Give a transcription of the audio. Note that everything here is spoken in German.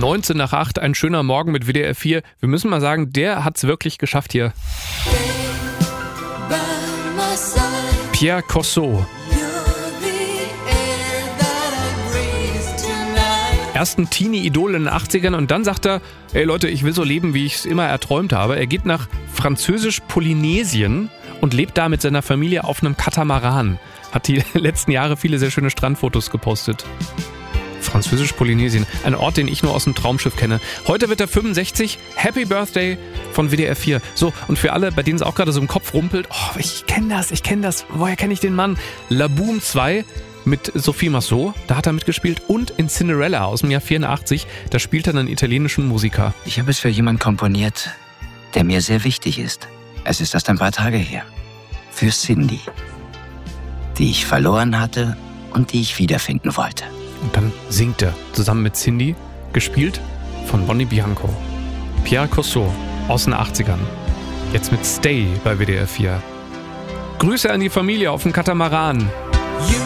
19 nach 8, ein schöner Morgen mit WDR 4. Wir müssen mal sagen, der hat's wirklich geschafft hier. Pierre Corso. Erst ein Teenie-Idol in den 80ern und dann sagt er, ey Leute, ich will so leben, wie ich es immer erträumt habe. Er geht nach Französisch-Polynesien und lebt da mit seiner Familie auf einem Katamaran. Hat die letzten Jahre viele sehr schöne Strandfotos gepostet. Französisch-Polynesien, ein Ort, den ich nur aus dem Traumschiff kenne. Heute wird er 65. Happy Birthday von WDR 4. So, und für alle, bei denen es auch gerade so im Kopf rumpelt, oh, ich kenne das. Woher kenne ich den Mann? La Boom 2 mit Sophie Marceau, da hat er mitgespielt. Und in Cinderella aus dem Jahr 84, da spielt er einen italienischen Musiker. Ich habe es für jemanden komponiert, der mir sehr wichtig ist. Es ist erst ein paar Tage her. Für Cindy, die ich verloren hatte und die ich wiederfinden wollte. Und dann singt er zusammen mit Cindy, gespielt von Bonnie Bianco. Pierre Corso aus den 80ern. Jetzt mit Stay bei WDR 4. Grüße an die Familie auf dem Katamaran.